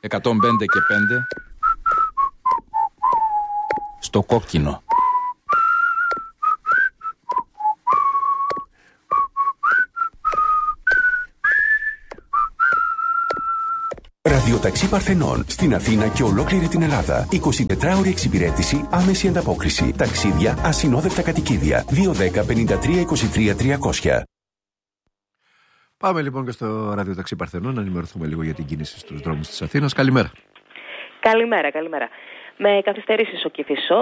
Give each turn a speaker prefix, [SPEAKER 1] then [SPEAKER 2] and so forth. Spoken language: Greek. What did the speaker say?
[SPEAKER 1] 105 και 5 στο κόκκινο.
[SPEAKER 2] Ραδιοταξί Παρθενών στην Αθήνα και ολόκληρη την Ελλάδα. 24ωρη εξυπηρέτηση, άμεση ανταπόκριση. Ταξίδια, ασυνόδευτα κατοικίδια. 210-53-23-300.
[SPEAKER 3] Πάμε λοιπόν και στο Ραδιοταξί Παρθενών να ενημερωθούμε λίγο για την κίνηση στους δρόμους της Αθήνας. Καλημέρα.
[SPEAKER 4] Καλημέρα. Με καθυστερήσεις στο Κηφισό,